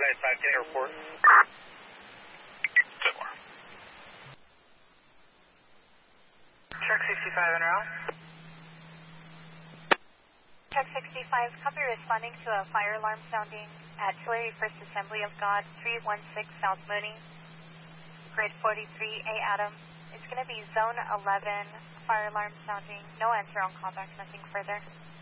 295 to airport. Truck 65 en route. Truck 65, copy responding to a fire alarm sounding at Tulare First Assembly of God, 316 South Mooney, grid 43A Adam. It's going to be zone 11, fire alarm sounding, no answer on callback, nothing further.